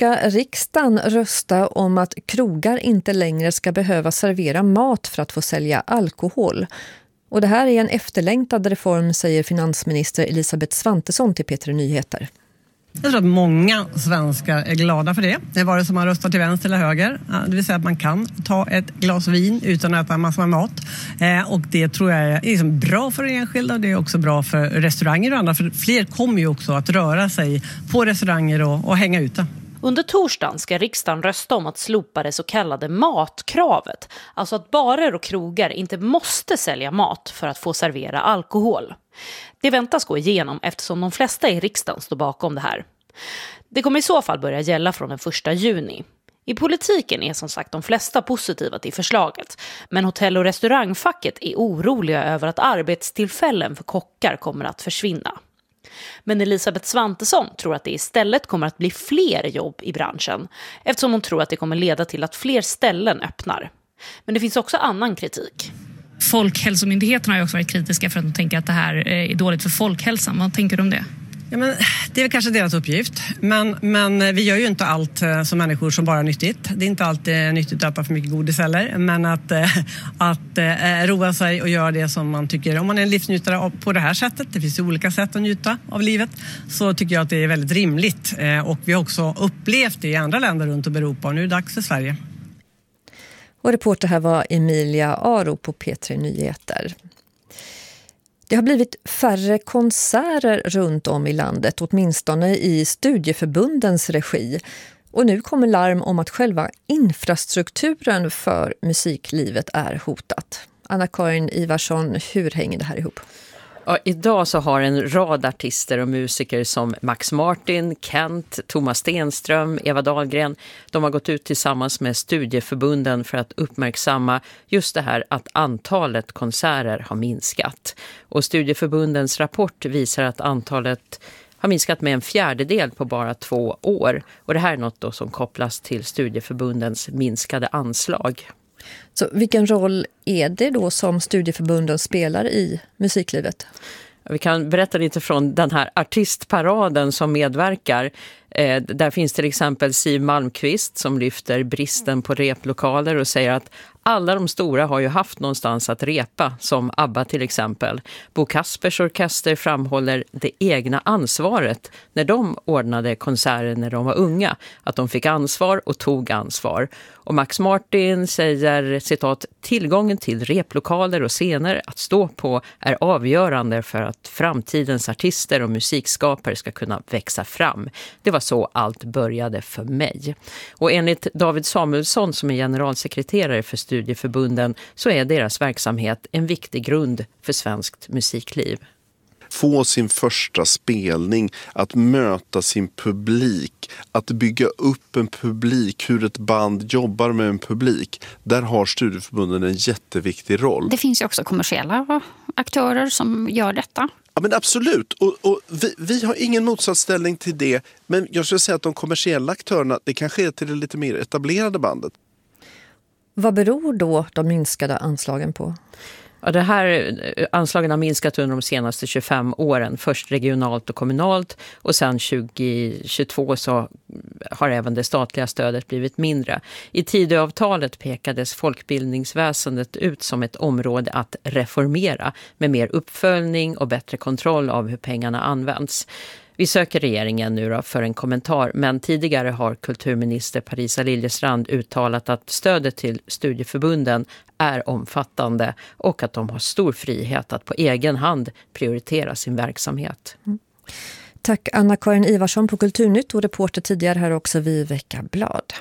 ska riksdagen rösta om att krogar inte längre ska behöva servera mat för att få sälja alkohol. Och det här är en efterlängtad reform, säger finansminister Elisabeth Svantesson till P3 Nyheter. Jag tror att många svenskar är glada för det. Det är vare som man röstar till vänster eller höger. Det vill säga att man kan ta ett glas vin utan att äta en massa mat. Och det tror jag är liksom bra för enskilda, och det är också bra för restauranger och andra. För fler kommer ju också att röra sig på restauranger och hänga ute. Under torsdagen ska riksdagen rösta om att slopa det så kallade matkravet. Alltså att barer och krogar inte måste sälja mat för att få servera alkohol. Det väntas gå igenom eftersom de flesta i riksdagen står bakom det här. Det kommer i så fall börja gälla från den 1 juni. I politiken är som sagt de flesta positiva till förslaget. Men hotell- och restaurangfacket är oroliga över att arbetstillfällen för kockar kommer att försvinna. Men Elisabeth Svantesson tror att det istället kommer att bli fler jobb i branschen, eftersom hon tror att det kommer leda till att fler ställen öppnar. Men det finns också annan kritik. Folkhälsomyndigheterna har ju också varit kritiska för att de tänker att det här är dåligt för folkhälsan. Vad tänker du om det? Ja, men det är kanske deras uppgift, men vi gör ju inte allt som människor som bara är nyttigt. Det är inte alltid nyttigt att äta för mycket godis heller, men att roa sig och göra det som man tycker. Om man är en livsnjutare på det här sättet, det finns ju olika sätt att njuta av livet, så tycker jag att det är väldigt rimligt. Och vi har också upplevt det i andra länder runt om Europa, och nu är det dags för Sverige. Och reporter här var Emilia Aro på P3 Nyheter. Det har blivit färre konserter runt om i landet, åtminstone i studieförbundens regi. Och nu kommer larm om att själva infrastrukturen för musiklivet är hotat. Anna-Karin Ivarsson, hur hänger det här ihop? Ja, idag så har en rad artister och musiker som Max Martin, Kent, Thomas Stenström, Eva Dahlgren, de har gått ut tillsammans med studieförbunden för att uppmärksamma just det här att antalet konserter har minskat. Och studieförbundens rapport visar att antalet har minskat med 1/4 på bara 2 år. Och det här är något då som kopplas till studieförbundens minskade anslag. Så vilken roll är det då som studieförbunden spelar i musiklivet? Vi kan berätta lite från den här artistparaden som medverkar. Där finns till exempel Siv Malmqvist som lyfter bristen på replokaler och säger att alla de stora har ju haft någonstans att repa, som ABBA till exempel. Bo Kaspers orkester framhåller det egna ansvaret när de ordnade konserter när de var unga. Att de fick ansvar och tog ansvar. Och Max Martin säger, citat, tillgången till replokaler och scener att stå på är avgörande för att framtidens artister och musikskapare ska kunna växa fram. Det var så allt började för mig. Och enligt David Samuelsson som är generalsekreterare för studieförbunden så är deras verksamhet en viktig grund för svenskt musikliv. Få sin första spelning, att möta sin publik, att bygga upp en publik, hur ett band jobbar med en publik. Där har studieförbunden en jätteviktig roll. Det finns ju också kommersiella aktörer som gör detta. Ja, men absolut. Och vi har ingen motsatsställning till det. Men jag skulle säga att de kommersiella aktörerna, det kanske är till det lite mer etablerade bandet. Vad beror då de minskade anslagen på? Ja, det här anslagen har minskat under de senaste 25 åren. Först regionalt och kommunalt och sen 2022 så har även det statliga stödet blivit mindre. I Tidöavtalet pekades folkbildningsväsendet ut som ett område att reformera med mer uppföljning och bättre kontroll av hur pengarna används. Vi söker regeringen nu då för en kommentar, men tidigare har kulturminister Parisa Liljestrand uttalat att stödet till studieförbunden är omfattande och att de har stor frihet att på egen hand prioritera sin verksamhet. Mm. Tack Anna-Karin Ivarsson på Kulturnytt och reporter tidigare här också Viveka Blad.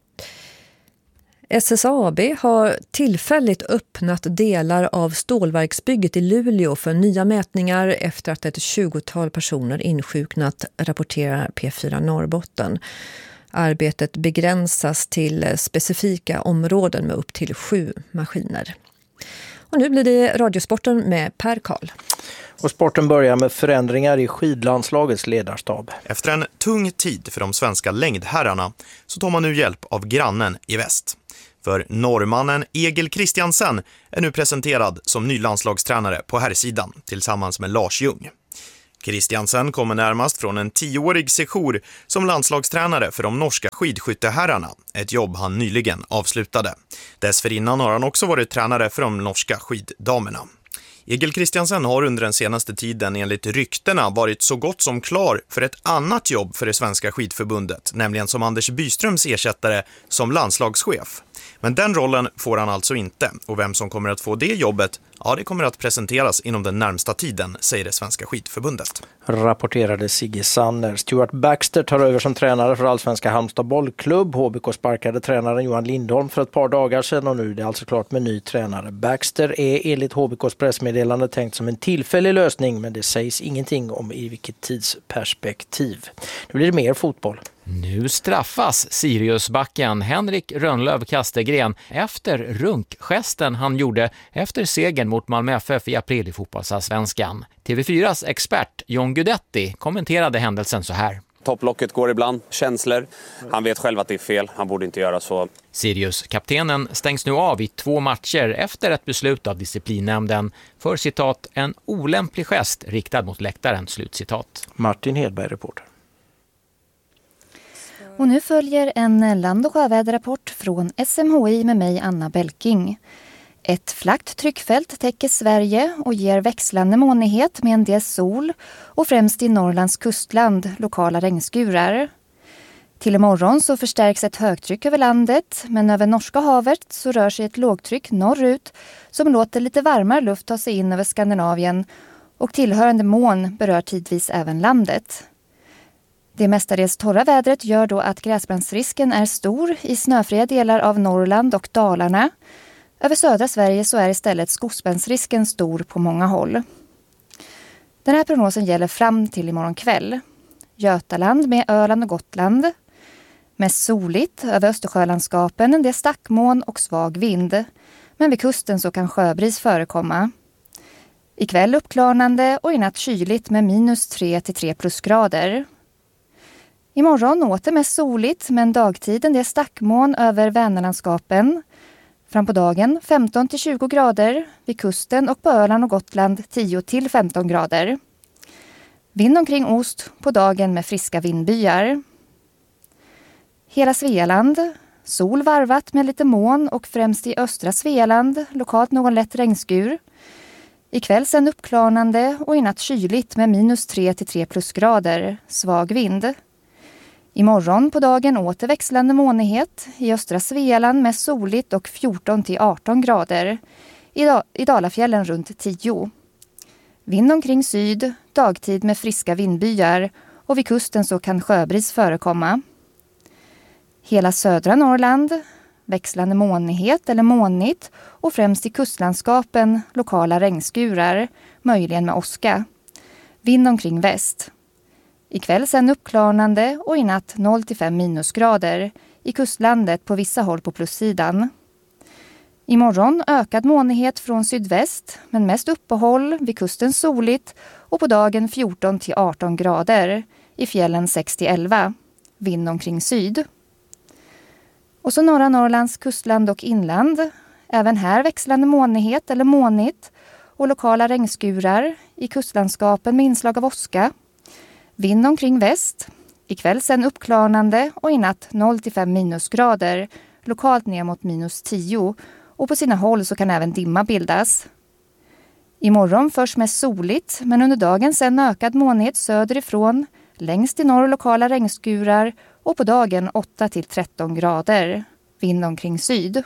SSAB har tillfälligt öppnat delar av stålverksbygget i Luleå för nya mätningar efter att ett 20-tal personer insjuknat, rapporterar P4 Norrbotten. Arbetet begränsas till specifika områden med upp till 7 maskiner. Och nu blir det Radiosporten med Per Karl. Och sporten börjar med förändringar i skidlandslagets ledarstab. Efter en tung tid för de svenska längdherrarna så tar man nu hjälp av grannen i väst. För norrmannen Egil Kristiansen är nu presenterad som ny landslagstränare på herrsidan tillsammans med Lars Ljung. Kristiansen kommer närmast från en 10-årig sejour som landslagstränare för de norska skidskytteherrarna, ett jobb han nyligen avslutade. Dessförinnan har han också varit tränare för de norska skiddamerna. Egil Kristiansen har under den senaste tiden enligt ryktena varit så gott som klar för ett annat jobb för det svenska skidförbundet, nämligen som Anders Byströms ersättare som landslagschef. Men den rollen får han alltså inte, och vem som kommer att få det jobbet, ja, det kommer att presenteras inom den närmsta tiden, säger det svenska skidförbundet. Rapporterade Sigge Sanner. Stuart Baxter tar över som tränare för Allsvenska Halmstad bollklubb. HBK sparkade tränaren Johan Lindholm för ett par dagar sedan och nu är det alltså klart med ny tränare. Baxter är enligt HBKs pressmeddelande tänkt som en tillfällig lösning, men det sägs ingenting om i vilket tidsperspektiv. Nu blir det mer fotboll. Nu straffas Siriusbacken Henrik Rönnlöv Kastegren efter runkgesten han gjorde efter segern mot Malmö FF i april i fotbollsallsvenskan. TV4s expert John Guidetti kommenterade händelsen så här. Topplocket går ibland, känslor. Han vet själv att det är fel, han borde inte göra så. Sirius-kaptenen stängs nu av i 2 matcher efter ett beslut av disciplinnämnden för citat en olämplig gest riktad mot läktaren, slutcitat. Martin Hedberg, reporter. Och nu följer en land- och sjöväderrapport från SMHI med mig, Anna Belking. Ett flackt tryckfält täcker Sverige och ger växlande molnighet med en del sol och främst i Norrlands kustland lokala regnskurar. Till imorgon så förstärks ett högtryck över landet, men över Norska havet så rör sig ett lågtryck norrut som låter lite varmare luft ta sig in över Skandinavien och tillhörande moln berör tidvis även landet. Det mestadels torra vädret gör då att gräsbrandsrisken är stor i snöfria delar av Norrland och Dalarna. Över södra Sverige så är istället skogsbrändsrisken stor på många håll. Den här prognosen gäller fram till imorgon kväll. Götaland med Öland och Gotland. Mest soligt över Östersjölandskapen, en del stackmoln och svag vind. Men vid kusten så kan sjöbris förekomma. Ikväll uppklarnande och i natt kyligt med -3 till 3 plusgrader. Imorgon åter mest soligt, men dagtiden det är stackmoln över Vänerlandskapen. Fram på dagen 15 till 20 grader, vid kusten och på Öland och Gotland 10 till 15 grader. Vind omkring ost på dagen med friska vindbyar. Hela Svealand, sol varvat med lite moln och främst i östra Svealand lokalt någon lätt regnskur. Ikväll sen uppklarnande och i natt kyligt med -3 till 3 plusgrader, svag vind. Imorgon på dagen åter växlande molnighet, i östra Svealand med soligt och 14 till 18 grader, i Dalafjällen runt 10. Vind omkring syd, dagtid med friska vindbyar och vid kusten så kan sjöbris förekomma. Hela södra Norrland, växlande molnighet eller molnigt och främst i kustlandskapen lokala regnskurar, möjligen med åska. Vind omkring väst. Ikväll sen uppklarnande och i natt 0 till 5 minusgrader, i kustlandet på vissa håll på plussidan. Imorgon ökad molnighet från sydväst, men mest uppehåll, vid kusten soligt och på dagen 14 till 18 grader, i fjällen 6 till 11, vind omkring syd. Och så norra Norrlands kustland och inland, även här växlande molnighet eller molnigt och lokala regnskurar, i kustlandskapen med inslag av åska. Vind omkring väst, ikväll sen uppklarnande och i natt 0 till 5 minusgrader, lokalt ner mot -10 och på sina håll så kan även dimma bildas. Imorgon först mest soligt, men under dagen sen ökad molnighet söderifrån, längst i norr lokala regnskurar och på dagen 8 till 13 grader, vind omkring syd.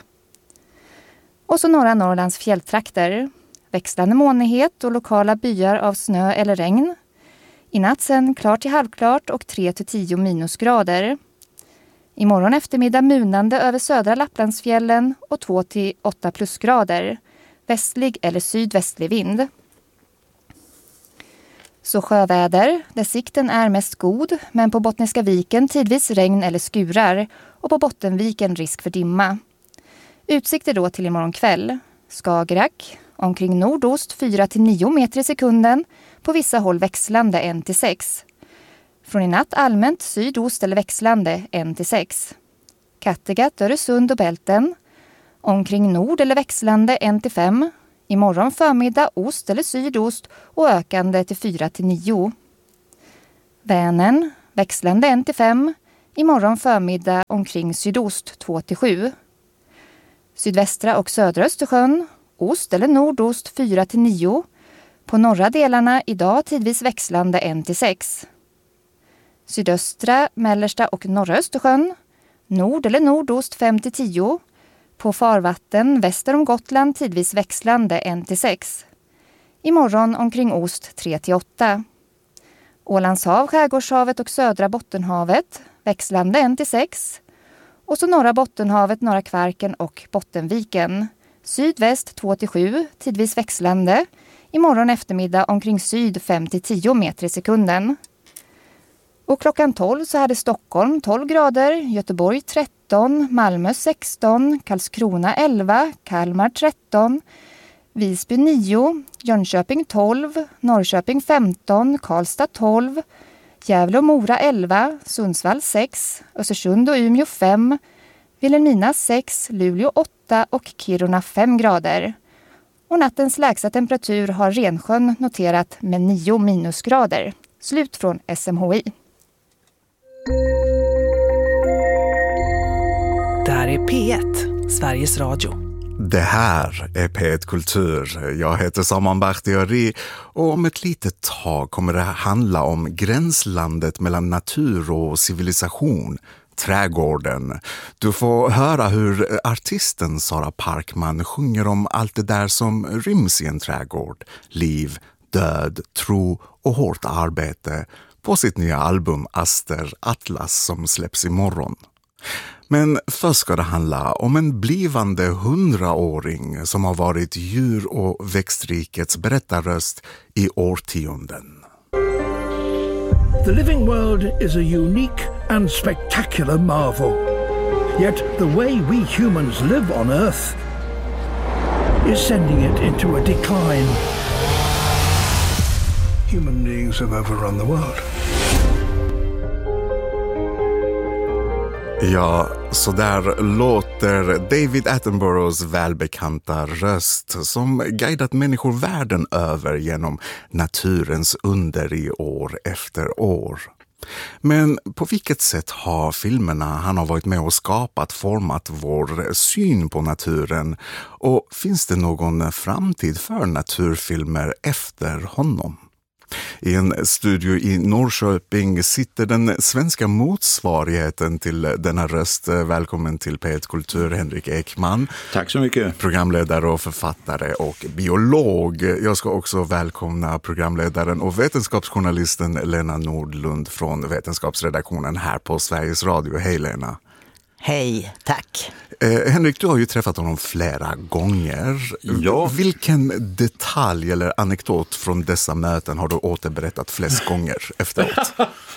Och så norra Norrlands fjälltrakter, växlande molnighet och lokala byar av snö eller regn. I natt sen klart till halvklart och 3 till 10 minusgrader. Imorgon eftermiddag munande över södra Lapplandsfjällen och 2 till 8 plusgrader. Västlig eller sydvästlig vind. Så sjöväder, där sikten är mest god, men på Bottniska viken tidvis regn eller skurar och på Bottenviken risk för dimma. Utsikter då till imorgon kväll. Skagerrak, omkring nordost 4 till 9 meter i sekunden, på vissa håll växlande 1 till 6. Från i natt allmänt sydost eller växlande 1 till 6. Kattegatt, Öresund och Bälten. Omkring nord eller växlande 1 till 5. Imorgon förmiddag ost eller sydost och ökande till 4 till 9. Vänern, växlande 1-5. Imorgon förmiddag omkring sydost 2-7. Sydvästra och södra Östersjön, ost eller nordost 4-9. På norra delarna idag tidvis växlande 1-6. Sydöstra, mellersta och norra Östersjön, nord eller nordost 5-10. På farvatten väster om Gotland tidvis växlande 1-6. Imorgon omkring ost 3-8. Ålands hav, Skärgårdshavet och södra Bottenhavet växlande 1-6. Och så norra Bottenhavet, norra Kvarken och Bottenviken. Sydväst 2-7, tidvis växlande. Imorgon eftermiddag omkring syd 5-10 meter i sekunden. Och klockan 12 så hade Stockholm 12 grader, Göteborg 13, Malmö 16, Karlskrona 11, Kalmar 13, Visby 9, Jönköping 12, Norrköping 15, Karlstad 12, Gävle och Mora 11, Sundsvall 6, Östersund och Umeå 5, Vilhelmina 6, Luleå 8 och Kiruna 5 grader. Och nattens lägsta temperatur har Rensjön noterat med 9 minusgrader. Slut från SMHI. Det här är P1, Sveriges Radio. Det här är P1 Kultur. Jag heter Saman Bakhtiari och om ett litet tag kommer det handla om gränslandet mellan natur och civilisation, trädgården. Du får höra hur artisten Sara Parkman sjunger om allt det där som ryms i en trädgård. Liv, död, tro och hårt arbete på sitt nya album Aster Atlas som släpps imorgon. Men först ska det handla om en blivande 100-åring som har varit djur- och växtrikets berättarröst i årtionden. The living world is a unique and spectacular marvel. Yet the way we humans live on Earth is sending it into a decline. Human beings have overrun the world. Ja, så där låter David Attenboroughs välbekanta röst som guidat människor världen över genom naturens under i år efter år. Men på vilket sätt har filmerna han har varit med och skapat format vår syn på naturen? Och finns det någon framtid för naturfilmer efter honom? I en studio i Norrköping sitter den svenska motsvarigheten till denna röst. Välkommen till P1 Kultur, Henrik Ekman. Tack så mycket. Programledare och författare och biolog. Jag ska också välkomna programledaren och vetenskapsjournalisten Lena Nordlund från vetenskapsredaktionen här på Sveriges Radio. Hej Lena. Hej, tack. Henrik, du har ju träffat honom flera gånger. Ja. Vilken detalj eller anekdot från dessa möten har du återberättat flest gånger efteråt?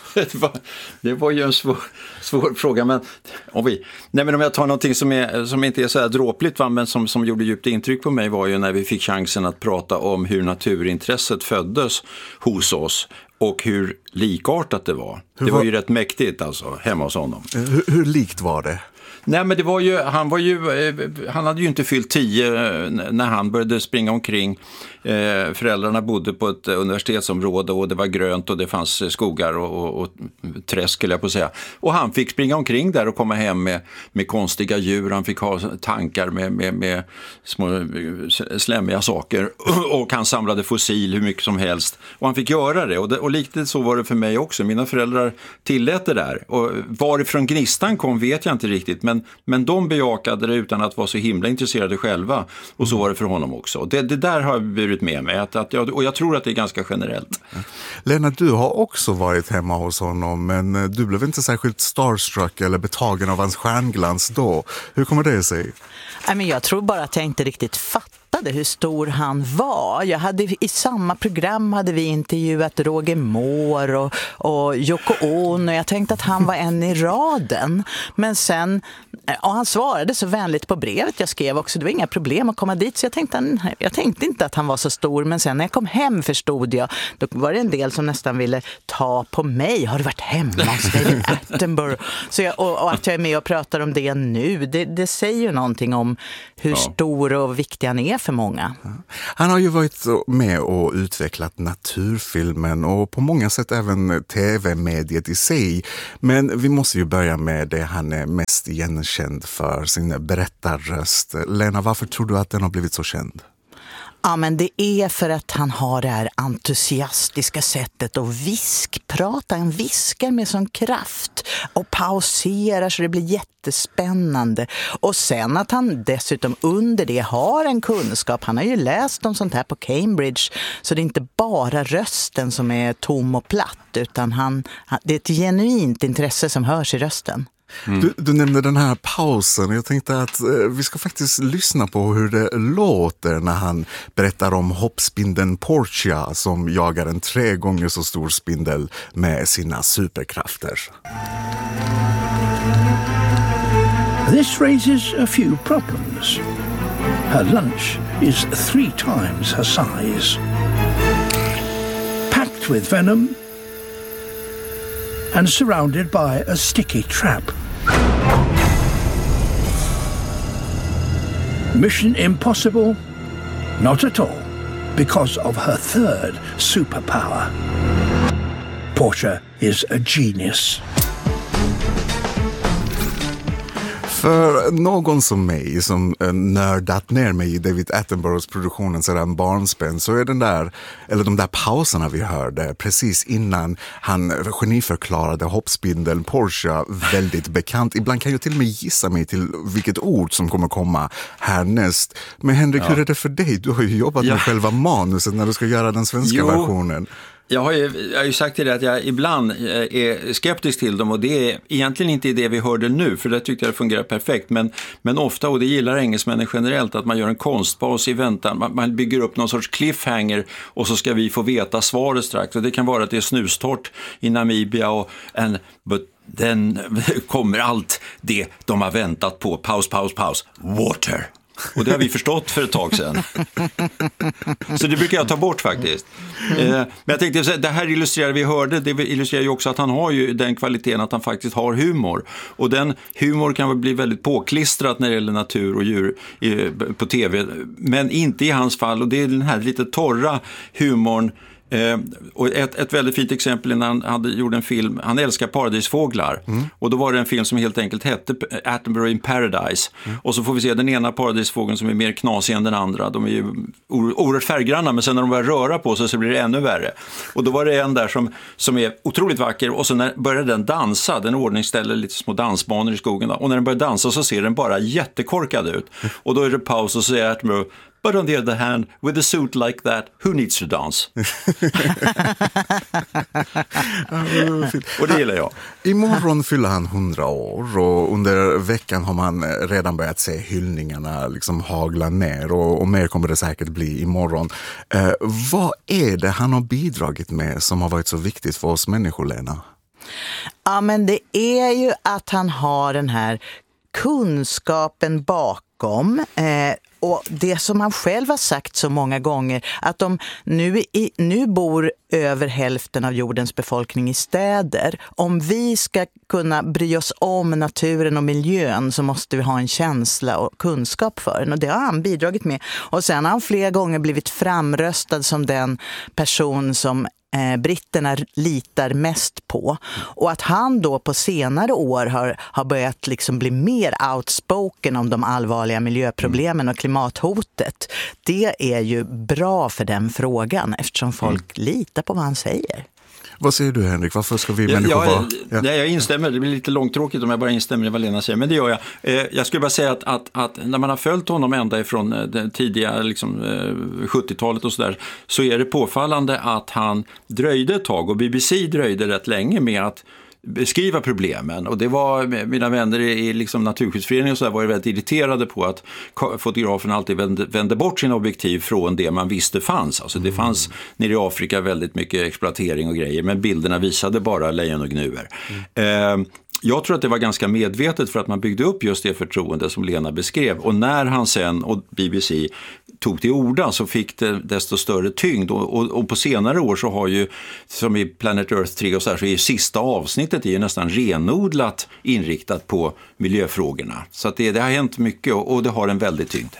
Det var ju en svår fråga, men om jag tar någonting som inte är så här dråpligt, men som gjorde djupt intryck på mig var ju när vi fick chansen att prata om hur naturintresset föddes hos oss och hur likartat det var. Det var ju rätt mäktigt alltså, hemma hos honom. Hur likt var det? Nej, men det var ju, han hade ju inte fyllt 10 när han började springa omkring. Föräldrarna bodde på ett universitetsområde och det var grönt och det fanns skogar och träsk, skulle jag på säga. Och han fick springa omkring där och komma hem med konstiga djur. Han fick ha tankar med små slämmiga saker och han samlade fossil hur mycket som helst. Och han fick göra det och liknande så var det för mig också. Mina föräldrar tillät det där. Och varifrån gnistan kom vet jag inte riktigt, men de bejakade det utan att vara så himla intresserade själva. Och så var det för honom också. Det där har burit med mig. Och jag tror att det är ganska generellt. Lena, du har också varit hemma hos honom, men du blev inte särskilt starstruck eller betagen av hans stjärnglans då. Hur kommer det sig? Jag tror bara att jag inte riktigt fattade hur stor han var. I samma program hade vi intervjuat Roger Moore och Yoko Ono. Jag tänkte att han var en i raden. Men sen, och han svarade så vänligt på brevet jag skrev också. Det var inga problem att komma dit, så jag tänkte inte att han var så stor. Men sen när jag kom hem förstod jag, då var det en del som nästan ville ta på mig. Har du varit hemma hos David Attenborough? Och att jag är med och pratar om det nu, det säger ju någonting om hur stor och viktig han är för många. Han har ju varit med och utvecklat naturfilmen och på många sätt även tv-mediet i sig. Men vi måste ju börja med det han är mest igenkänd för, sin berättarröst. Lena, varför tror du att den har blivit så känd? Ja, men det är för att han har det här entusiastiska sättet att viskprata. Han viskar med sån kraft och pauserar så det blir jättespännande. Och sen att han dessutom under det har en kunskap. Han har ju läst om sånt här på Cambridge, så det är inte bara rösten som är tom och platt, utan det är ett genuint intresse som hörs i rösten. Du nämnde den här pausen. Jag tänkte att vi ska faktiskt lyssna på hur det låter när han berättar om hoppspindeln Portia som jagar en 3 gånger så stor spindel med sina superkrafter. This raises a few problems. Her lunch is 3 times her size. Packed with venom and surrounded by a sticky trap. Mission impossible? Not at all, because of her third superpower. Portia is a genius. För någon som mig som nördat ner mig i David Attenboroughs produktionen sedan barnsben, så är de där pauserna vi hörde precis innan han geniförklarade hoppspindeln Portia väldigt bekant. Ibland kan jag till och med gissa mig till vilket ord som kommer komma härnäst. Men Henrik, hur är det för dig? Du har ju jobbat med själva manuset när du ska göra den svenska versionen. Jag har ju sagt till dig att jag ibland är skeptisk till dem, och det är egentligen inte det vi hörde nu, för det tyckte jag fungerar perfekt, men ofta, och det gillar engelsmännen generellt, att man gör en konstpaus i väntan, man bygger upp någon sorts cliffhanger och så ska vi få veta svaret strax, och det kan vara att det är snustort i Namibia och den kommer allt det de har väntat på, paus, water. Och det har vi förstått för ett tag sedan. Så det brukar jag ta bort faktiskt. Men jag tänkte, det här illustrerar vi hörde, det illustrerar ju också att han har ju den kvaliteten att han faktiskt har humor. Och den humor kan väl bli väldigt påklistrat när det gäller natur och djur på tv. Men inte i hans fall, och det är den här lite torra humorn. Och ett väldigt fint exempel när han gjorde en film, han älskar paradisfåglar, och då var det en film som helt enkelt hette Attenborough in Paradise, och så får vi se den ena paradisfågeln som är mer knasig än den andra. De är ju oerhört färggranna, men sen när de börjar röra på sig så blir det ännu värre. Och då var det en där som är otroligt vacker, och så börjar den dansa, den ordningställer lite små dansbanor i skogen, och när den börjar dansa så ser den bara jättekorkad ut, och då är det paus och så säger Attenborough, but on the other hand, with a suit like that, who needs to dance? Och det gillar jag. Imorgon fyller han 100 år, och under veckan har man redan börjat se hyllningarna liksom hagla ner, och mer kommer det säkert bli imorgon. Vad är det han har bidragit med som har varit så viktigt för oss människor, Lena? Ja, men det är ju att han har den här kunskapen bakom, och det som han själv har sagt så många gånger, att de nu bor över hälften av jordens befolkning i städer. Om vi ska kunna bry oss om naturen och miljön så måste vi ha en känsla och kunskap för den, och det har han bidragit med. Och sen har han flera gånger blivit framröstad som den person som britterna litar mest på, och att han då på senare år har börjat liksom bli mer outspoken om de allvarliga miljöproblemen och klimathotet. Det är ju bra för den frågan, eftersom folk litar på vad han säger. Vad säger du, Henrik? Varför ska vi människor vara? Ja, jag instämmer. Det blir lite långtråkigt om jag bara instämmer i vad Lena säger, men det gör jag. Jag skulle bara säga att när man har följt honom ända ifrån den tidiga 70-talet och sådär, så är det påfallande att han dröjde ett tag, och BBC dröjde rätt länge med att beskriva problemen, och det var mina vänner i liksom Naturskyddsföreningen och så där var väldigt irriterade på att fotografen alltid vände bort sin objektiv från det man visste fanns. Alltså det fanns nere i Afrika väldigt mycket exploatering och grejer, men bilderna visade bara lejon och gnuer. Jag tror att det var ganska medvetet för att man byggde upp just det förtroende som Lena beskrev, och när han sen och BBC tog till orda så fick det desto större tyngd. Och på senare år så har ju, som i Planet Earth 3 och så här, så är ju sista avsnittet är ju nästan renodlat inriktat på miljöfrågorna. Så att det har hänt mycket och det har en väldigt tyngd.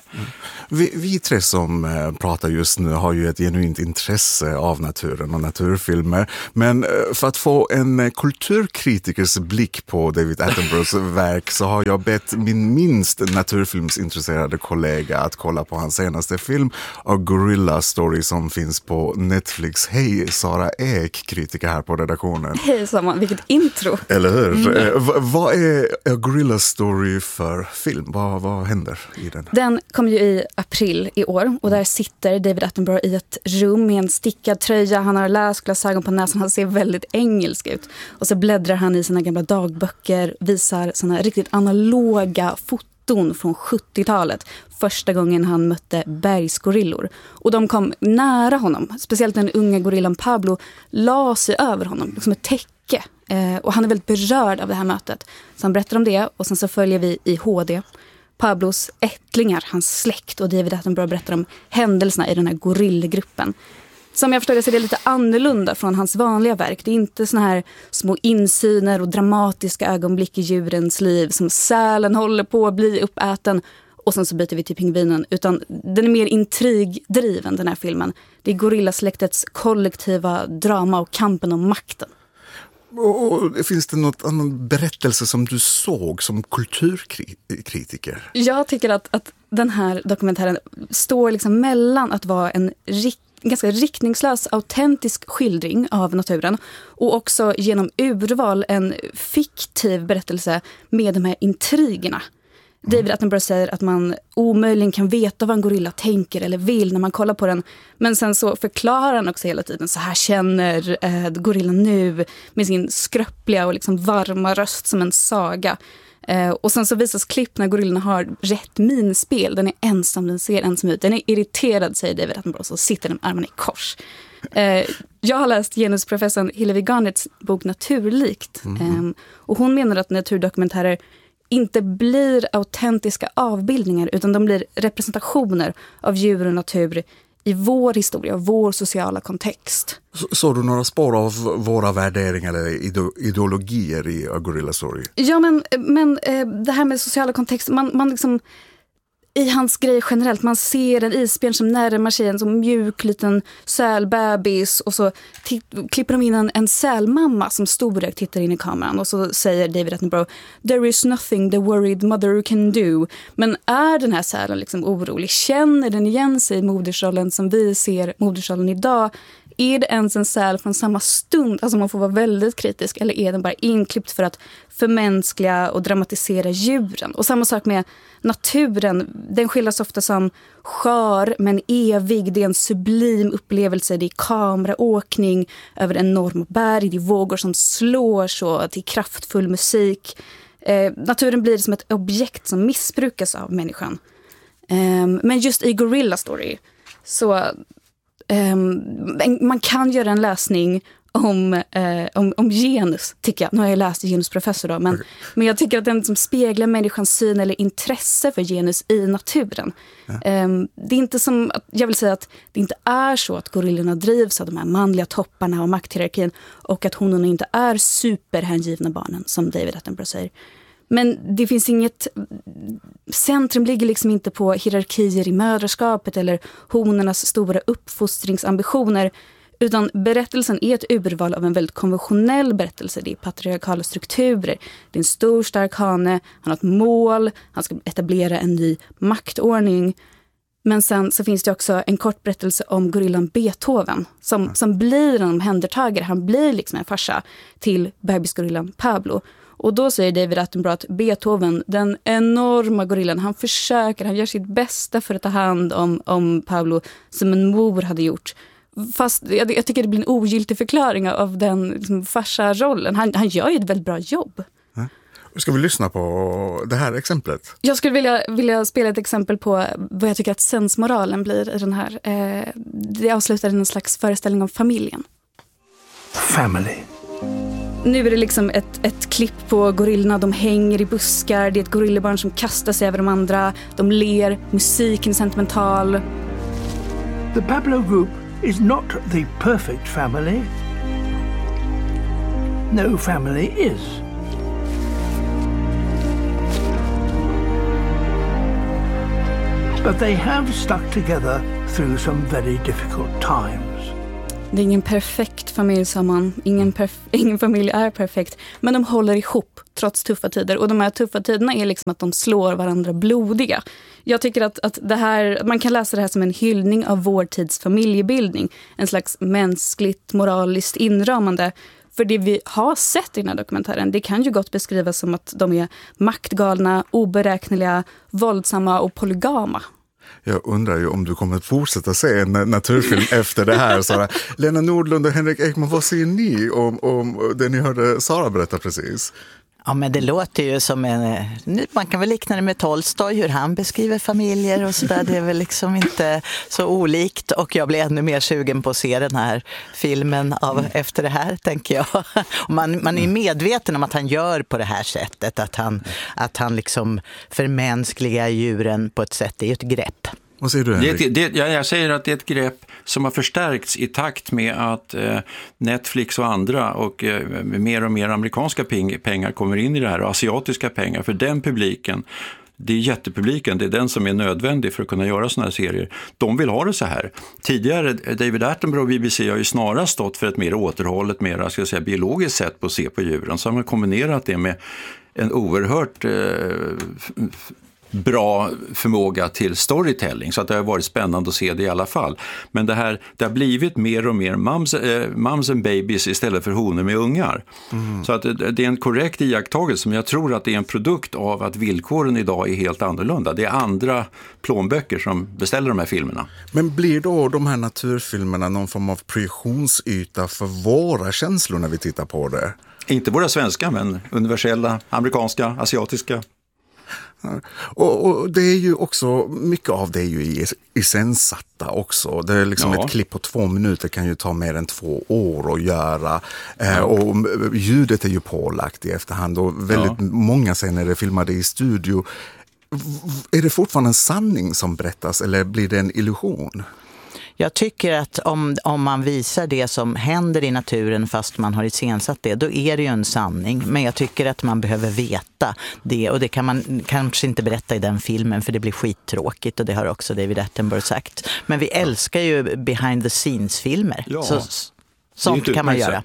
Vi tre som pratar just nu har ju ett genuint intresse av naturen och naturfilmer. Men för att få en kulturkritikers blick på David Attenboroughs verk så har jag bett min minst naturfilmsintresserade kollega att kolla på hans senaste film, A Gorilla Story, som finns på Netflix. Hej Sara Ek, kritiker här på redaktionen. Hej Saman, vilket intro. Eller hur? Vad är A Gorilla Story för film? Vad händer i den? Den kom ju i april i år och där sitter David Attenborough i ett rum med en stickad tröja. Han har läsglasögon på näsan, han ser väldigt engelsk ut. Och så bläddrar han i sina gamla dagböcker, visar såna riktigt analoga foton från 70-talet. Första gången han mötte bergsgorillor. Och de kom nära honom, speciellt den unga gorillan Pablo la sig över honom som ett täcke. Och han är väldigt berörd av det här mötet. Så han berättar om det och sen så följer vi i HD Pablos ättlingar, hans släkt, och David Attenborough berättar om händelserna i den här gorillgruppen. Som jag förstår det så är det lite annorlunda från hans vanliga verk. Det är inte såna här små insyner och dramatiska ögonblick i djurens liv som sälen håller på att bli uppäten och sen så byter vi till pingvinen, utan den är mer intrigdriven, den här filmen. Det är gorillasläktets kollektiva drama och kampen om makten. Och finns det något annan berättelse som du såg som kulturkritiker? Jag tycker att den här dokumentären står liksom mellan att vara en ganska riktningslös, autentisk skildring av naturen och också genom urval en fiktiv berättelse med de här intrigerna. David Attenborough säger att man omöjligen kan veta vad en gorilla tänker eller vill när man kollar på den. Men sen så förklarar han också hela tiden, så här känner gorillan nu med sin skröpliga och liksom varma röst som en saga. Och sen så visas klipp när gorillorna har rätt minspel. Den är ensam, den ser ensam ut. Den är irriterad, säger David Attenborough, så sitter den med armarna i kors. Jag har läst genusprofessorn Hillevi Garnets bok Naturlikt. Och hon menar att naturdokumentärer inte blir autentiska avbildningar utan de blir representationer av djur och natur i vår historia, vår sociala kontext. Såg du några spår av våra värderingar eller ideologier i A Gorilla Story? Ja, men det här med sociala kontext, man liksom i hans grej generellt, man ser en isbjörn som närmar sig en så mjuk liten sälbebis och så klipper de in en sälmamma som storögt tittar in i kameran och så säger David Attenborough, there is nothing the worried mother can do. Men är den här sälen liksom orolig? Känner den igen sig i modersrollen som vi ser modersrollen idag? Är det ens en säl från samma stund? Alltså man får vara väldigt kritisk. Eller är den bara inklippt för att förmänskliga och dramatisera djuren? Och samma sak med naturen. Den skildras ofta som skör men evig. Det är en sublim upplevelse. Det är kameraåkning över enorma berg. Det är vågor som slår så till kraftfull musik. Naturen blir som ett objekt som missbrukas av människan. Men just i Gorilla Story så... man kan göra en läsning om genus, tycker jag. Nu har jag läst genusprofessor då, men jag tycker att den som speglar människans syn eller intresse för genus i naturen. Det är inte som, jag vill säga att det inte är så att gorillorna drivs av de här manliga topparna och makthierarkin och att honorna inte är superhängivna barnen, som David Attenborough säger. Men det finns inget, centrum ligger liksom inte på hierarkier i mödraskapet eller honornas stora uppfostringsambitioner, utan berättelsen är ett urval av en väldigt konventionell berättelse. Det är patriarkala strukturer, det är en stor stark hane, han har ett mål, han ska etablera en ny maktordning. Men sen så finns det också en kort berättelse om gorillan Beethoven som blir en omhändertagare, han blir liksom en farsa till bebisgorillan Pablo. Och då säger David Attenborough att Beethoven, den enorma gorillan, han gör sitt bästa för att ta hand om Pablo som en mor hade gjort. Fast jag tycker det blir en ogiltig förklaring av den liksom, farsa-rollen. Han gör ju ett väldigt bra jobb. Ska vi lyssna på det här exemplet? Jag skulle vilja spela ett exempel på vad jag tycker att sensmoralen blir i den här. Det avslutar en slags föreställning om familjen. Family. Nu är det liksom ett klipp på gorillorna, de hänger i buskar, det är ett gorillebarn som kastar sig över de andra, de ler, musiken är sentimental. The Pablo Group is not the perfect family. No family is. But they have stuck together through some very difficult times. Det är ingen perfekt familj, sa man. Ingen familj är perfekt. Men de håller ihop trots tuffa tider. Och de här tuffa tiderna är liksom att de slår varandra blodiga. Jag tycker att det här, man kan läsa det här som en hyllning av vår tids familjebildning. En slags mänskligt, moraliskt inramande. För det vi har sett i den här dokumentären, det kan ju gott beskrivas som att de är maktgalna, oberäkneliga, våldsamma och polygama. Jag undrar ju om du kommer att fortsätta se en naturfilm efter det här. Sara. Lena Nordlund och Henrik Ekman, vad säger ni om det ni hörde Sara berätta precis? Ja, men det låter ju som man kan väl likna det med Tolstoj, hur han beskriver familjer och sådär. Det är väl liksom inte så olikt, och jag blir ännu mer sugen på att se den här filmen efter det här, tänker jag. Och man är medveten om att han gör på det här sättet, att han liksom förmänskligar djuren på ett sätt, det är ju ett grepp. Vad säger du, Henrik? Jag säger att det är ett grepp som har förstärkts i takt med att Netflix och andra och mer och mer amerikanska pengar kommer in i det här, och asiatiska pengar, för den publiken, det är jättepubliken, det är den som är nödvändig för att kunna göra såna här serier. De vill ha det så här. Tidigare, David Attenborough och BBC har ju snarare stått för ett mer återhållet, mer, ska jag säga, biologiskt sätt på att se på djuren. Så har man kombinerat det med en oerhört bra förmåga till storytelling, så att det har varit spännande att se det i alla fall. Men det har blivit mer och mer mums and babies istället för honor med ungar. Så att det är en korrekt iakttagelse, men jag tror att det är en produkt av att villkoren idag är helt annorlunda. Det är andra plånböcker som beställer de här filmerna. Men blir då de här naturfilmerna någon form av projektionsyta för våra känslor när vi tittar på det? Inte våra svenska, men universella, amerikanska, asiatiska. Och det är ju också, mycket av det är ju iscensatta också. Det är liksom ett klipp på 2 minuter kan ju ta mer än 2 år att göra. Och ljudet är ju pålagt i efterhand, och väldigt många scener är filmade i studio. Är det fortfarande en sanning som berättas, eller blir det en illusion? Jag tycker att om man visar det som händer i naturen fast man har iscensatt det, då är det ju en sanning. Men jag tycker att man behöver veta det, och det kan man kanske inte berätta i den filmen, för det blir skittråkigt, och det har också David Attenborough sagt. Men vi älskar ju behind the scenes-filmer. Ja. Sånt kan man göra.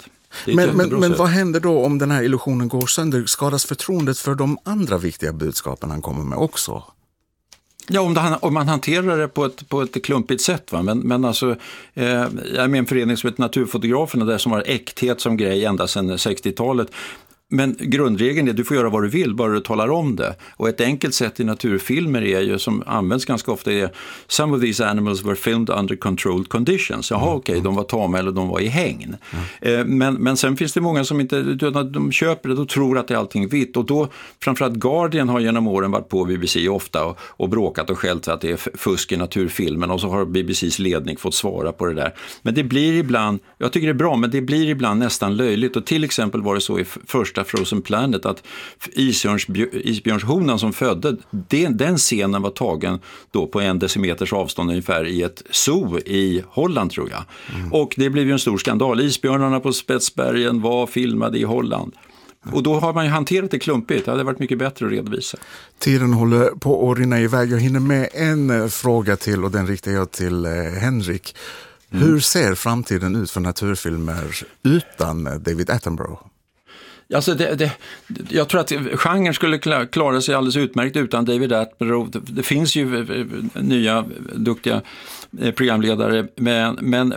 Men vad händer då om den här illusionen går sönder? Skadas förtroendet för de andra viktiga budskapen han kommer med också? Ja, om man hanterar det på ett klumpigt sätt. Va? Men alltså, jag är med en förening som heter Naturfotograferna, där som har äkthet som grej ända sedan 60-talet. Men grundregeln är att du får göra vad du vill, bara du talar om det. Och ett enkelt sätt i naturfilmer är ju, som används ganska ofta, är some of these animals were filmed under controlled conditions. Jaha, okej, de var tama eller de var i hägn. Men sen finns det många som inte, de köper det och tror att det är allting vitt. Och då, framförallt Guardian har genom åren varit på BBC ofta och bråkat och skällt för att det är fusk i naturfilmen. Och så har BBCs ledning fått svara på det där. Men det blir ibland, jag tycker det är bra, men det blir ibland nästan löjligt. Och till exempel var det så i första Frozen Planet att isbjörnshonan som födde, den scenen var tagen då på 1 decimeters avstånd ungefär i ett zoo i Holland, tror jag. Och det blev ju en stor skandal. Isbjörnarna på Spetsbergen var filmade i Holland. Och då har man ju hanterat det klumpigt. Det hade varit mycket bättre att redovisa. Tiden håller på att rinna iväg. Jag hinner med en fråga till, och den riktar jag till Henrik. Hur ser framtiden ut för naturfilmer utan David Attenborough? Alltså jag tror att genren skulle klara sig alldeles utmärkt utan David Attenborough. Det finns ju nya duktiga programledare, men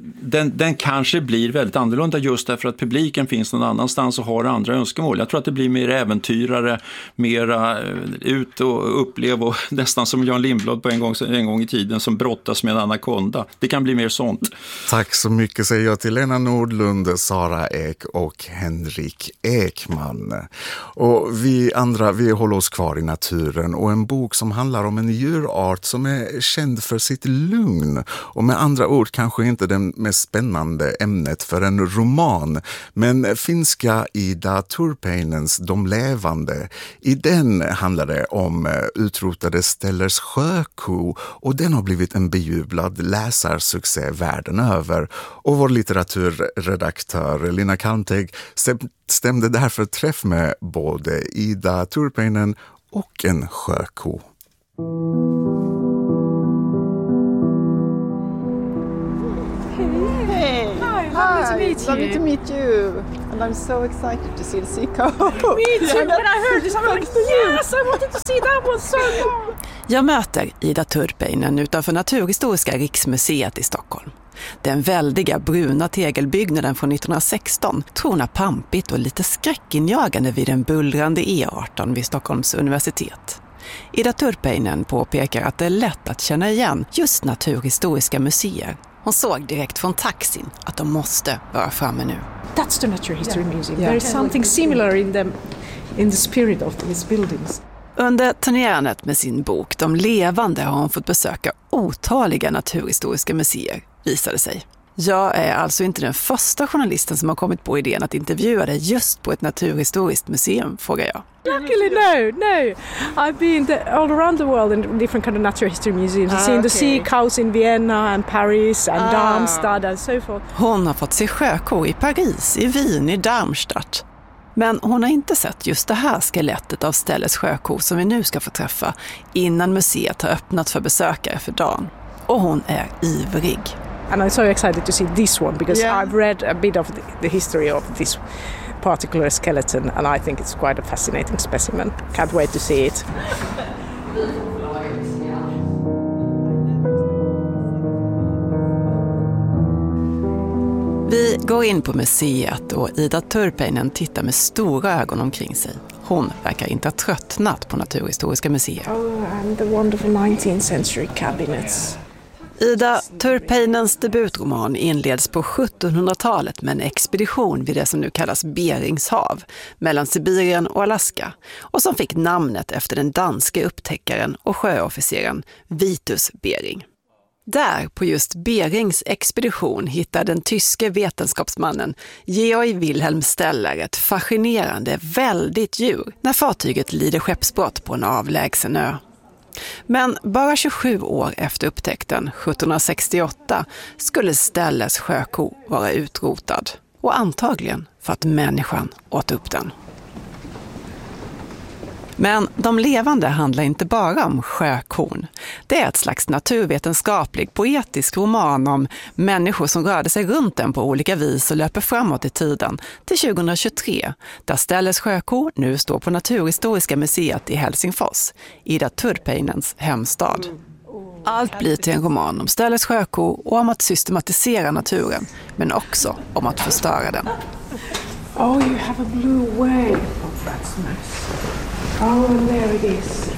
den kanske blir väldigt annorlunda just därför att publiken finns någon annanstans och har andra önskemål. Jag tror att det blir mer äventyrare, mera ut och uppleva, och nästan som Jan Lindblad på en gång i tiden som brottas med en anakonda. Det kan bli mer sånt. Tack så mycket säger jag till Lena Nordlund, Sara Ek och Henrik Ekman. Och vi andra, vi håller oss kvar i naturen, och en bok som handlar om en djurart som är känd för sitt lugn, och med andra ord kanske inte det mest spännande ämnet för en roman, men finska Ida Turpeinens De levande. I den handlar det om utrotade Stellers sjöko, och den har blivit en bejublad läsarsuccé världen över. Och vår litteraturredaktör Lina Kalmteg stämde därför träff med både Ida Turpeinen och en sjöko. Hi, lovely to meet you. And I'm so excited to see the sea cow. Me too, when I heard this, I'm like, yes, I wanted to see that one so long. Jag möter Ida Turpeinen utanför Naturhistoriska riksmuseet i Stockholm. Den väldiga bruna tegelbyggnaden från 1916 tronar pampigt och lite skräckinjagande vid den bullrande E18 vid Stockholms universitet. Ida Turpeinen påpekar att det är lätt att känna igen just Naturhistoriska museer. Hon såg direkt från taxin att de måste vara framme nu. That's the Natural History Museum. There is something similar in the spirit of these buildings. Under turnerandet med sin bok De levande har hon fått besöka otaliga naturhistoriska museer, visade sig. Jag är alltså inte den första journalisten som har kommit på idén att intervjua dig just på ett naturhistoriskt museum, frågar jag. Luckily, no. I've been all around the world in different kind of natural history museums. I've seen the sea cows in Vienna and Paris and Darmstadt and so forth. Hon har fått se sjökor i Paris, i Wien, i Darmstadt. Men hon har inte sett just det här skelettet av Stellers sjöko som vi nu ska få träffa innan museet har öppnat för besökare för dagen. Och hon är ivrig. And I'm so excited to see this one because I've read a bit of the history of this particular skeleton and I think it's quite a fascinating specimen. Can't wait to see it. Vi går in på museet och Ida Turpeinen tittar med stora ögon omkring sig. Hon verkar inte ha tröttnat på Naturhistoriska museet. Oh, and the wonderful 19th century cabinets. Ida Turpeinens debutroman inleds på 1700-talet med en expedition vid det som nu kallas Berings hav, mellan Sibirien och Alaska, och som fick namnet efter den danske upptäckaren och sjöofficeren Vitus Bering. Där på just Berings expedition hittar den tyske vetenskapsmannen Georg Wilhelm Steller ett fascinerande, väldigt djur när fartyget lider skeppsbrott på en avlägsen ö. Men bara 27 år efter upptäckten, 1768, skulle Stellers sjöko vara utrotad. Och antagligen för att människan åt upp den. Men De levande handlar inte bara om sjökorn. Det är ett slags naturvetenskaplig, poetisk roman om människor som rörde sig runt den på olika vis och löper framåt i tiden till 2023, där Stellers sjöko nu står på Naturhistoriska museet i Helsingfors, Ida Turpeinens hemstad. Allt blir till en roman om Stellers sjöko och om att systematisera naturen, men också om att förstöra den. Oh, you have a blue whale. Oh, that's nice. Oh, and there it is.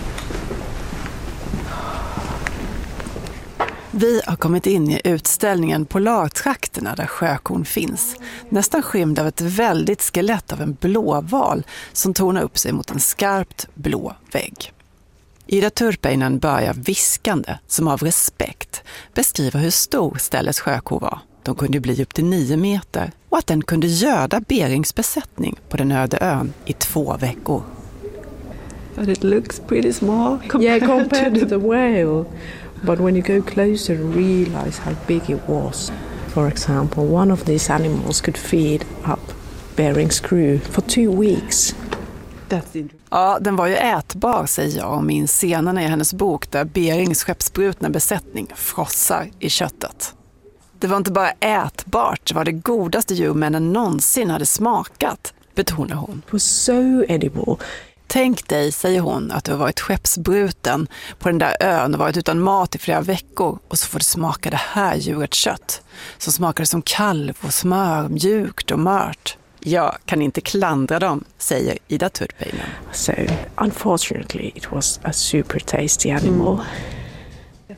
Vi har kommit in i utställningen Polartrakterna där sjökorn finns. Nästan skymd av ett väldigt skelett av en blåval som tornar upp sig mot en skarpt blå vägg. Ida Turpeinen börjar viskande, som av respekt, beskriva hur stor Stellers sjöko var. De kunde bli upp till 9 meter och att den kunde göda Berings besättning på den öde ön i 2 veckor. But it looks pretty small compared to the whale. But when you go closer and realize how big it was. For example, one of these animals could feed up Bering's crew for 2 weeks. Ja, den var ju ätbar, säger jag, och minns scenerna i hennes bok där Berings skeppsbrutna besättning frossar i köttet. Det var inte bara ätbart, det var det godaste djurmännen någonsin hade smakat, betonar hon. It was so edible. Tänk dig, säger hon, att du har varit skeppsbruten på den där ön och varit utan mat i flera veckor och så får du smaka det här djurets kött som smakade som kalv och smör, mjukt och mört. Jag kan inte klandra dem, säger Ida Turpeinen. So, unfortunately, it was a super tasty animal.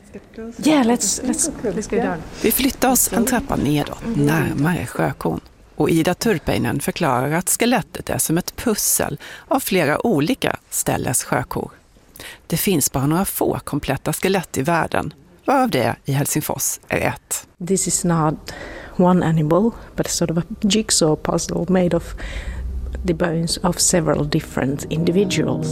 Yeah, let's go down. Vi flyttar oss en trappa nedåt, närmare sjökon. Och Ida Turpeinen förklarar att skelettet är som ett pussel av flera olika ställes sjökor. Det finns bara några få kompletta skelett i världen, varav det i Helsingfors är ett. This is not one animal, but sort of a jigsaw puzzle made of the bones of several different individuals.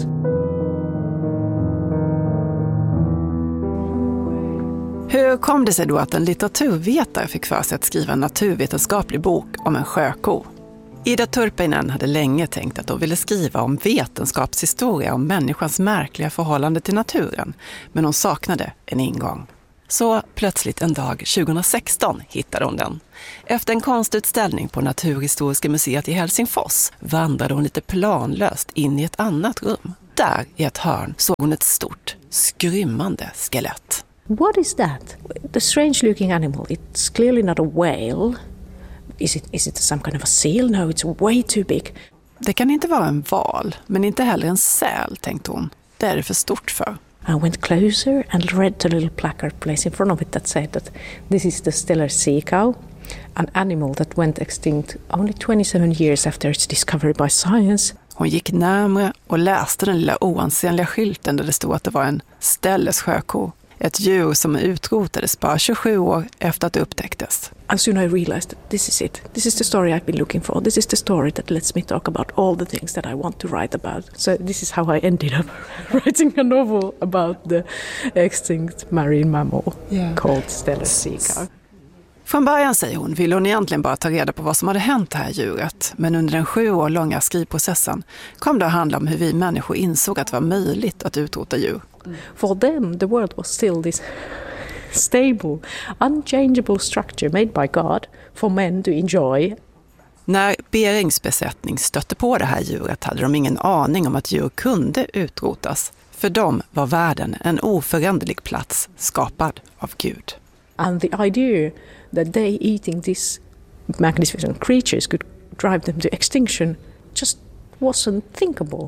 Hur kom det sig då att en litteraturvetare fick för sig att skriva en naturvetenskaplig bok om en sjöko? Ida Turpeinen hade länge tänkt att hon ville skriva om vetenskapshistoria om människans märkliga förhållande till naturen, men hon saknade en ingång. Så plötsligt en dag 2016 hittade hon den. Efter en konstutställning på Naturhistoriska museet i Helsingfors vandrade hon lite planlöst in i ett annat rum. Där i ett hörn såg hon ett stort, skrymmande skelett. What is that? The strange looking animal, it's clearly not a whale. Is it some kind of a seal? No, it's way too big. Det kan inte vara en val, men inte heller en säl, tänkte hon. Det är det för stort för. I went closer and read the little placard placed in front of it that said that this is the stellar sea cow, an animal that went extinct only 27 years after its discovery by science. Hon gick närmare och läste den lilla oansenliga skylten där det stod att det var en ställes sjöko. Ett djur som utrotades bara 27 år efter att det upptäcktes. And soon I realized that this is it. This is the story I've been looking for. This is the story that lets me talk about all the things that I want to write about. So this is how I ended up writing a novel about the extinct marine mammal called stellar sea cow. Från början, säger hon, ville hon egentligen bara ta reda på vad som hade hänt det här djuret. Men under den 7 år långa skrivprocessen kom det att handla om hur vi människor insåg att det var möjligt att utrota djur. For them, the world was still this stable, unchangeable structure made by God for men to enjoy. När Berings besättning stötte på det här djuret hade de ingen aning om att djur kunde utrotas. För dem var världen en oföränderlig plats skapad av Gud. And the idea that they eating these magnificent creatures could drive them to extinction just wasn't thinkable.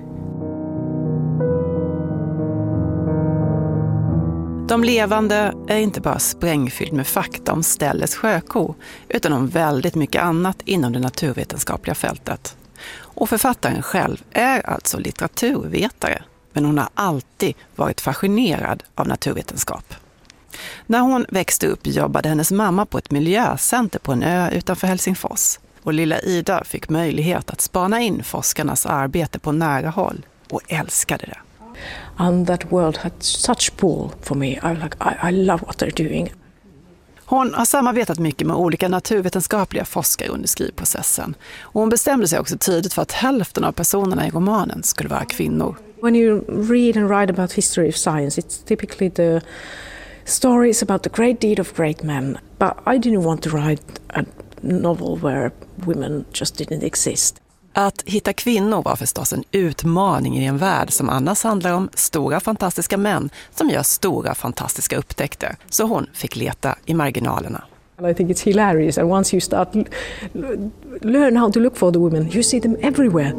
De levande är inte bara sprängfylld med fakta om ställets sjöko, utan om väldigt mycket annat inom det naturvetenskapliga fältet. Och författaren själv är alltså litteraturvetare, men hon har alltid varit fascinerad av naturvetenskap. När hon växte upp jobbade hennes mamma på ett miljöcenter på en ö utanför Helsingfors. Och lilla Ida fick möjlighet att spana in forskarnas arbete på nära håll och älskade det. And that world had such pull for me. I love what they're doing. Hon har samarbetat mycket med olika naturvetenskapliga forskare under skrivprocessen. Och hon bestämde sig också tidigt för att hälften av personerna i romanen skulle vara kvinnor. When you read and write about history of science, it's typically the stories about the great deed of great men. But I didn't want to write a novel where women just didn't exist. Att hitta kvinnor var förstås en utmaning i en värld som annars handlar om stora fantastiska män som gör stora fantastiska upptäckter. Så hon fick leta i marginalerna. I think it's hilarious, and once you start learn how to look for the women, you see them everywhere.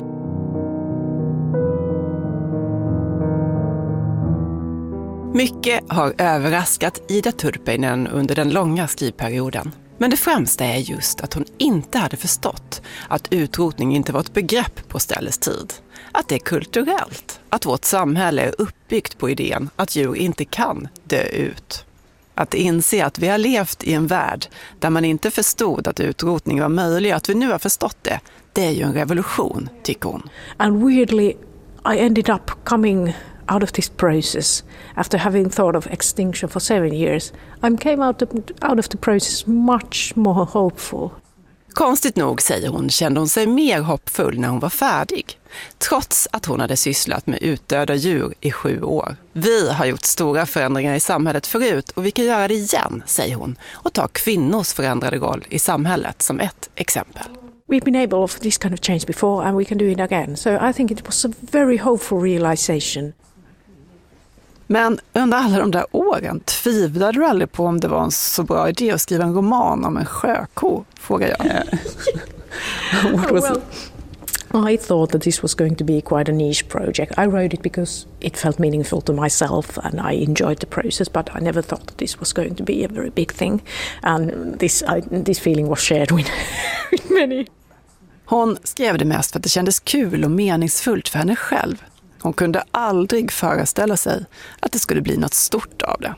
Mycket har överraskat Ida Turpeinen under den långa skrivperioden. Men det främsta är just att hon inte hade förstått att utrotning inte var ett begrepp på ställets tid. Att det är kulturellt, att vårt samhälle är uppbyggt på idén att djur inte kan dö ut. Att inse att vi har levt i en värld där man inte förstod att utrotning var möjlig, att vi nu har förstått det, det är ju en revolution, tycker hon. And weirdly, I ended up coming out of this process after having thought of extinction for 7 years. I came out of the process much more hopeful. Konstigt nog, säger hon, kände hon sig mer hoppfull när hon var färdig. Trots att hon hade sysslat med utdöda djur i 7 år. Vi har gjort stora förändringar i samhället förut och vi kan göra det igen, säger hon. Och ta kvinnors förändrade roll i samhället som ett exempel. We've been able of this kind of change before and we can do it again. So I think it was a very hopeful realization. Men under alla de där åren tvivlade du aldrig på om det var en så bra idé att skriva en roman om en sjöko, frågar jag. I thought that this was going to be quite a niche project. I wrote it because it felt meaningful to myself and I enjoyed the process, but I never thought that this was going to be a very big thing. And this feeling was shared with many. Hon skrev det mest för att det kändes kul och meningsfullt för henne själv. Hon kunde aldrig föreställa sig att det skulle bli något stort av det.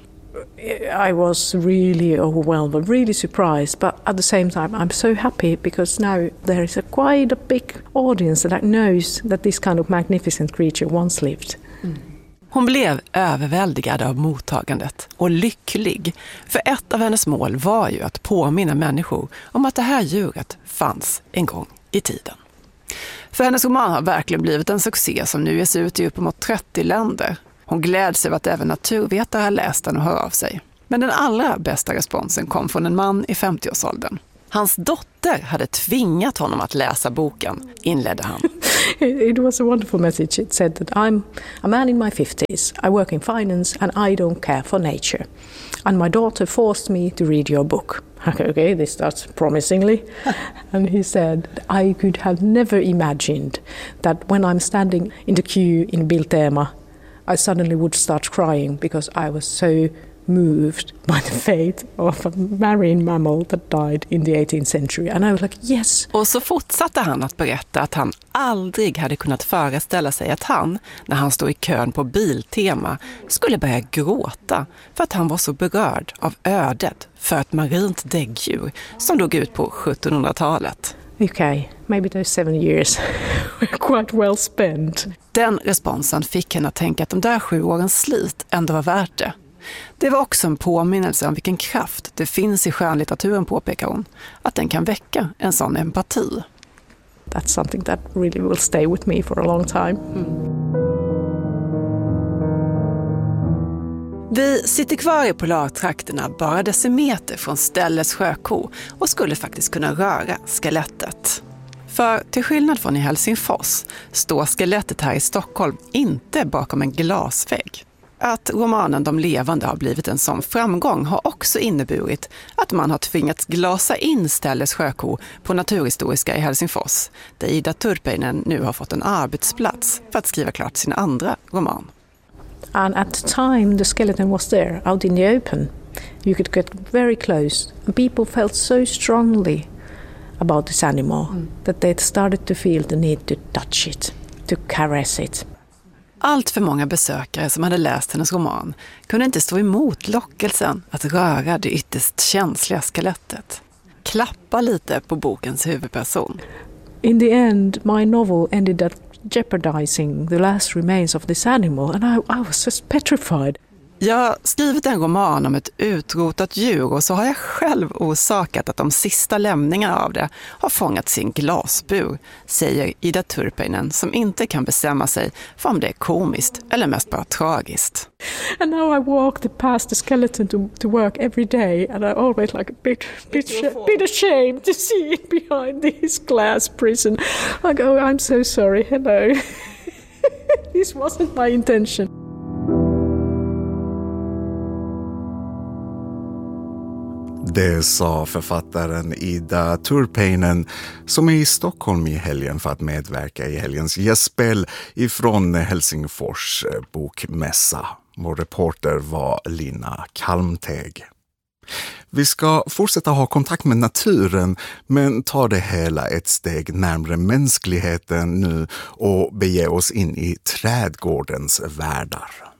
I was really overwhelmed, really surprised, but at the same time I'm so happy because now there is quite a big audience that knows that this kind of magnificent creature once lived. Hon blev överväldigad av mottagandet och lycklig, för ett av hennes mål var ju att påminna människor om att det här djuret fanns en gång i tiden. För hennes roman har verkligen blivit en succé som nu ges ut i uppemot 30 länder. Hon gläds över att även naturvetare har läst den och hör av sig. Men den allra bästa responsen kom från en man i 50-årsåldern. Hans dotter hade tvingat honom att läsa boken, inledde han. It was a wonderful message. It said that I'm a man in my 50s, I work in finance and I don't care for nature. And my daughter forced me to read your book. Okay, this starts promisingly. And he said, I could have never imagined that when I'm standing in the queue in Biltema, I suddenly would start crying because I was so moved by the fate of a marine mammal that died in the 18th century. And I was like, yes. Och så fortsatte han att berätta att han aldrig hade kunnat föreställa sig att han, när han stod i kön på Biltema, skulle börja gråta för att han var så berörd av ödet för ett marint däggdjur som dog ut på 1700-talet. Okay, maybe those 7 years were quite well spent. Den responsen fick henne att tänka att de där 7 årens slit ändå var värt det. Det var också en påminnelse om vilken kraft det finns i skönlitteraturen, påpekar hon. Att den kan väcka en sån empati. That's something that really will stay with me for a long time. Vi sitter kvar i polartrakterna bara decimeter från Ställes sjöko och skulle faktiskt kunna röra skelettet. För till skillnad från i Helsingfors står skelettet här i Stockholm inte bakom en glasvägg. Att romanen De levande har blivit en sån framgång har också inneburit att man har tvingats glasa in Ställes sjöko på Naturhistoriska i Helsingfors, där Ida Turpeinen nu har fått en arbetsplats för att skriva klart sin andra roman. And at the time the skeleton was there, out in the open, you could get very close. And people felt so strongly about this animal that they started to feel the need to touch it, to caress it. Allt för många besökare som hade läst hennes roman kunde inte stå emot lockelsen att röra det ytterst känsliga skelettet. Klappa lite på bokens huvudperson. In the end, my novel ended up jeopardizing the last remains of this animal and I was just petrified. Jag har skrivit en roman om ett utrotat djur och så har jag själv orsakat att de sista lämningarna av det har fångats i en glasbur, säger Ida Turpeinen som inte kan bestämma sig för om det är komiskt eller mest bara tragiskt. And now I walk past the skeleton to work every day and I always like a bit ashamed to see it behind this glass prison. I go, I'm so sorry, hello. This wasn't my intention. Det sa författaren Ida Turpeinen som är i Stockholm i helgen för att medverka i helgens gästspel ifrån Helsingfors bokmässa. Vår reporter var Lina Kalmteg. Vi ska fortsätta ha kontakt med naturen men ta det hela ett steg närmare mänskligheten nu och bege oss in i trädgårdens världar.